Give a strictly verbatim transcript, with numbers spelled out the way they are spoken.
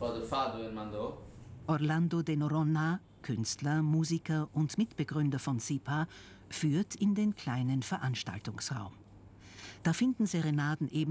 Orlando de Noronha, Künstler, Musiker und Mitbegründer von SIPA, führt in den kleinen Veranstaltungsraum. Da finden Serenaden eben